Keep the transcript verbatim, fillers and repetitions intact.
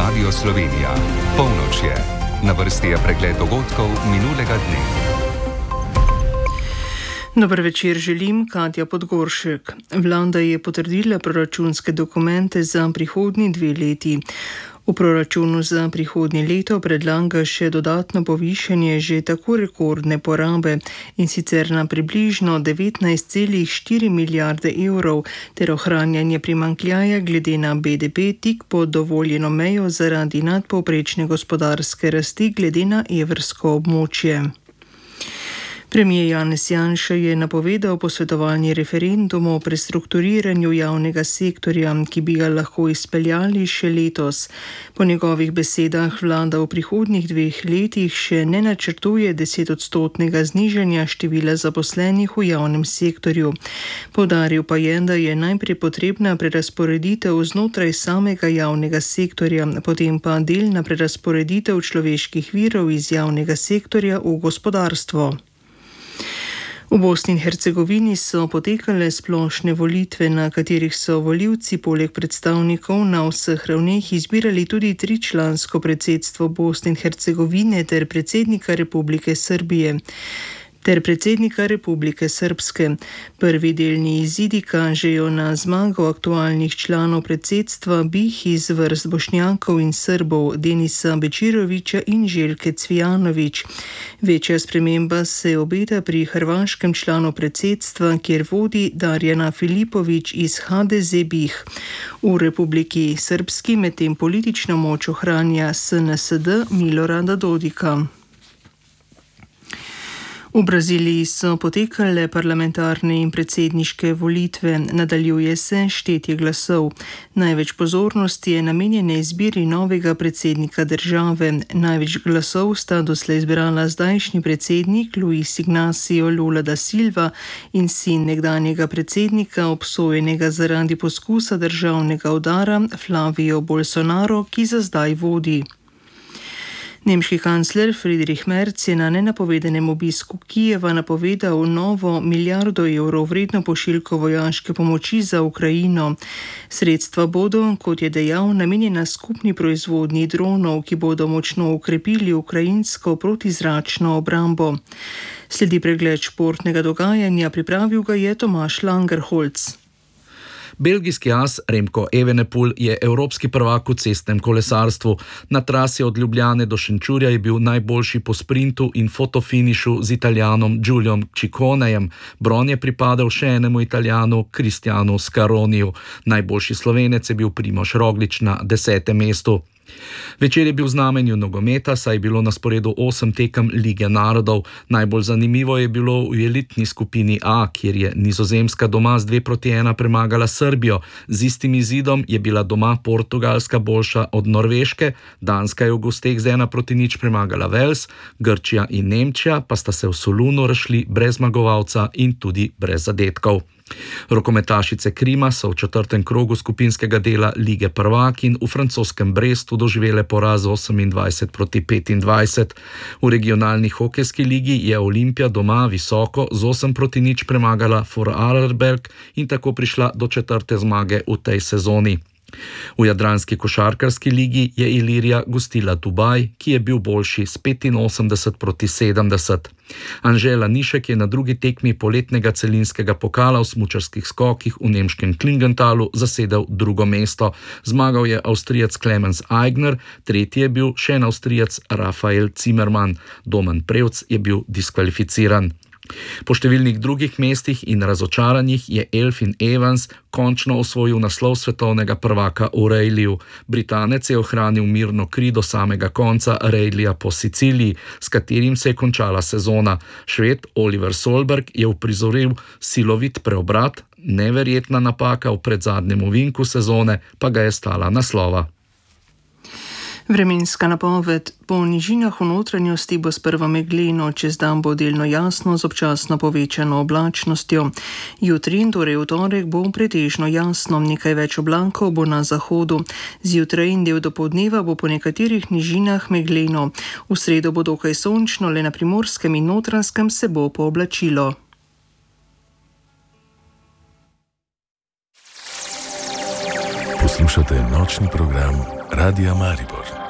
Radio Slovenija. Polnoč je. Na vrsti je pregled dogodkov minulega dne. Dober večer želim, Katja Podgoršek. Vlada je potrdila proračunske dokumente za prihodnji dve leti. V proračunu za prihodnje leto predlaga še dodatno povišanje že tako rekordne porabe, in sicer na približno devetnajst celih štiri milijarde evrov, ter ohranjanje primanjkljaja glede na B D P tik pod dovoljeno mejo zaradi nadpovprečne gospodarske rasti glede na evrsko območje. Premijer Janez Janša je napovedal posvetovalni referendum o prestrukturiranju javnega sektorja, ki bi ga lahko izpeljali še letos. Po njegovih besedah vlada v prihodnjih dveh letih še ne načrtuje desetodstotnega znižanja števila zaposlenih v javnem sektorju. Poudaril pa je, da je najprej potrebna prerazporeditev znotraj samega javnega sektorja, potem pa delna prerazporeditev človeških virov iz javnega sektorja v gospodarstvo. V Bosni in Hercegovini so potekale splošne volitve, na katerih so volivci poleg predstavnikov na vseh ravneh izbirali tudi tričlansko predsedstvo Bosne in Hercegovine ter predsednika Republike Srbije. ter predsednika Republike Srpske. Prvi delni izidi kažejo na zmago aktualnih članov predsedstva BiH iz vrst Bošnjakov in Srbov Denisa Bečirovića in Željke Cvijanović. Večja sprememba se obeta pri hrvaškem članu predsedstva, kjer vodi Darjana Filipović iz H D Z BiH. V Republiki Srpski medtem politično moč ohranja S N S D Milorada Dodika. V Braziliji so potekale parlamentarne in predsedniške volitve, nadaljuje se štetje glasov. Največ pozornosti je namenjene izbiri novega predsednika države. Največ glasov sta doslej zbrala zdajšnji predsednik Luis Ignacio Lula da Silva in sin nekdanjega predsednika, obsojenega zaradi poskusa državnega udara, Flavio Bolsonaro, ki za zdaj vodi. Nemški kancler Friedrich Merz je na nenapovedanem obisku Kijeva napovedal novo milijardo evrov vredno pošiljko vojaške pomoči za Ukrajino. Sredstva bodo, kot je dejal, namenjena skupni proizvodnji dronov, ki bodo močno ukrepili ukrajinsko protizračno obrambo. Sledi pregled športnega dogajanja, pripravil ga je Tomaž Langerholz. Belgijski as Remco Evenepoel je evropski prvak v cestnem kolesarstvu. Na trasi od Ljubljane do Šenčurja je bil najboljši po sprintu in fotofinišu z Italijanom Giuliom Cicconejem. Bron je pripadal še enemu Italijanu, Cristianu Scaroniju. Najboljši Slovenec je bil Primož Roglič na desetem mestu. Večer je bil v znamenju nogometa, saj je bilo na sporedu osem tekem Lige narodov. Najbolj zanimivo je bilo v elitni skupini A, kjer je Nizozemska doma z dve proti ena premagala Srbijo. Z istim izidom je bila doma Portugalska boljša od Norveške, Danska je v gosteh z ena proti nič premagala Wales, Grčija in Nemčija pa sta se v Solunu razšli brez zmagovalca in tudi brez zadetkov. Rokometašice Krima so v četrtem krogu skupinskega dela Lige prvakinj v francoskem Brestu doživele poraz osemindvajset proti petindvajset. V regionalni hokejski ligi je Olimpija doma visoko z osem proti nič premagala Vorarlberg in tako prišla do četrte zmage v tej sezoni. V jadranski košarkarski ligi je Ilirija gostila Dubaj, ki je bil boljši s petinosemdeset proti sedemdeset. Anže Lanišek je na drugi tekmi poletnega celinskega pokala v smučarskih skokih v nemškem Klingentalu zasedel drugo mesto. Zmagal je Avstrijec Clemens Eigner, tretji je bil še en Avstrijec Rafael Zimmermann. Domen Prevc je bil diskvalificiran. Po številnih drugih mestih in razočaranjih je Elfyn Evans končno osvojil naslov svetovnega prvaka v rejliju. Britanec je ohranil mirno kri do samega konca rejlija po Siciliji, s katerim se je končala sezona. Šved Oliver Solberg je uprizoril silovit preobrat, neverjetna napaka v predzadnjem ovinku sezone pa ga je stala naslova. Vremenska napoved. Po nižinah v notranjosti bo sprva megleno, čez dan bo delno jasno z občasno povečano oblačnostjo. Jutri in torej v torek bo pretežno jasno, nekaj več oblakov bo na zahodu. Zjutraj in del dopoldneva bo po nekaterih nižinah megleno. V sredo bo dokaj sončno, le na Primorskem in Notranjskem se bo pooblačilo. Poslušate nočni program Radia Maribor.